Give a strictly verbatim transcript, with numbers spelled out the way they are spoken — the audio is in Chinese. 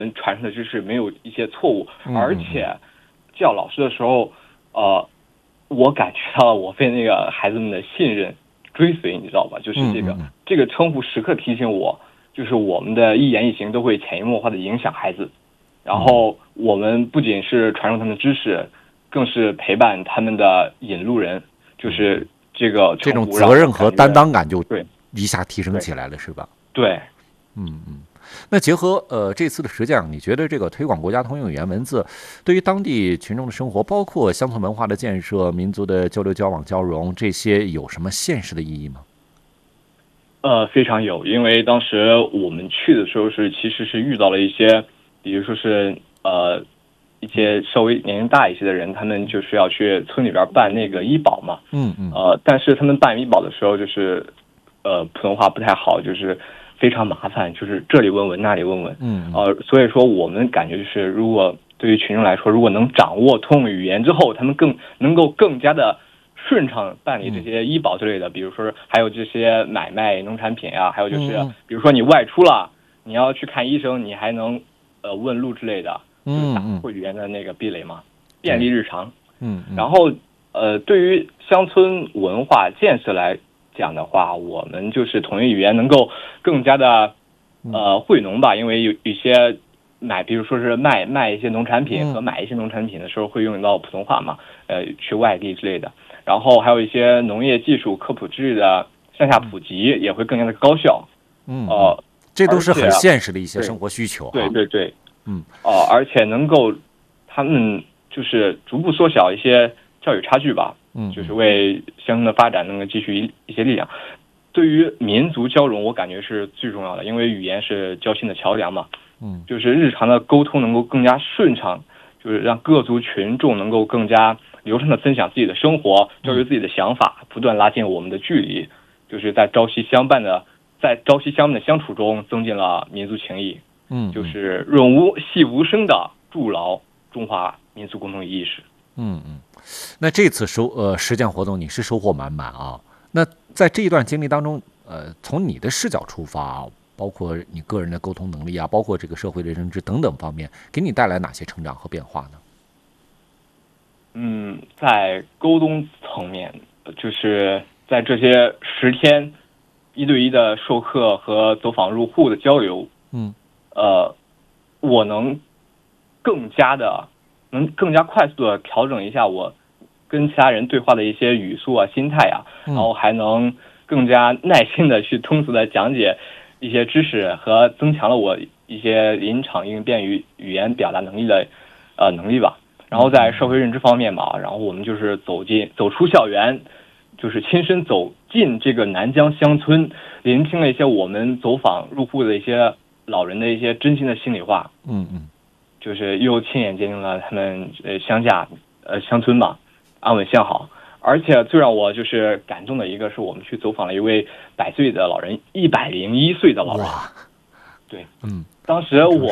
们传授的知识没有一些错误， 嗯而且叫老师的时候，呃，我感觉到了我被那个孩子们的信任追随，你知道吧？就是这个嗯嗯嗯这个称呼时刻提醒我，就是我们的一言一行都会潜移默化的影响孩子，然后我们不仅是传授他们的知识，更是陪伴他们的引路人，就是这个这种称呼让责任和我感觉担当感就对一下提升对起来了，是吧？ 对。 嗯嗯。那结合呃这次的实践，你觉得这个推广国家通用语言文字，对于当地群众的生活，包括乡村文化的建设、民族的交流、交往、交融，这些有什么现实的意义吗？ 呃，非常有，因为当时我们去的时候是其实是遇到了一些，比如说是呃一些稍微年龄大一些的人，他们就是要去村里边办那个医保嘛， 嗯嗯呃，但是他们办医保的时候就是呃普通话不太好，就是非常麻烦，就是这里问问那里问问， 嗯呃，所以说我们感觉就是如果对于群众来说，如果能掌握通用语言之后，他们更能够更加的顺畅办理这些医保之类的，比如说还有这些买卖农产品啊，还有就是嗯嗯比如说你外出了，你要去看医生，你还能呃问路之类的，就是打嗯嗯破语言的那个壁垒嘛，便利日常。 嗯嗯， 然后呃，对于乡村文化建设来讲的话，我们就是统一语言能够更加的呃惠农吧，因为有一些买，比如说是卖卖一些农产品和买一些农产品的时候会用到普通话嘛，呃，去外地之类的。然后还有一些农业技术科普知识的向下普及也会更加的高效。 嗯， 呃， 这都是而且很现实的一些对生活需求哈。 对对对， 嗯， 哦、而且能够他们就是逐步缩小一些教育差距吧， 嗯， 就是为乡村的发展能够继续一一些力量。对于民族交融，我感觉是最重要的，因为语言是交心的桥梁嘛。 嗯， 就是日常的沟通能够更加顺畅，就是让各族群众能够更加流畅的分享自己的生活，交流自己的想法，不断拉近我们的距离，就是在朝夕相伴的，在朝夕相伴的相处中，增进了民族情谊。 嗯， 就是润物细无声的筑牢中华民族共同意识。 嗯嗯，那这次收呃实践活动你是收获满满啊。那在这一段经历当中，呃，从你的视角出发，包括你个人的沟通能力啊，包括这个社会的认知等等方面，给你带来哪些成长和变化呢？ 嗯，在沟通层面，就是在这些十天一对一的授课和走访入户的交流， 嗯， 呃，我能更加的能更加快速的调整一下我跟其他人对话的一些语速啊、心态啊，然后还能更加耐心的去通俗的讲解一些知识，和增强了我一些临场应变与语言表达能力的呃能力吧。然后在社会认知方面嘛，然后我们就是走进走出校园，就是亲身走进这个南疆乡村，聆听了一些我们走访入户的一些老人的一些真心的心里话。 嗯嗯， 就是又亲眼见证了他们呃乡下呃乡村嘛安稳向好。而且最让我就是感动的一个是我们去走访了一位百岁的老人，一百零一岁的老人。 哇， 对， 嗯， 当时我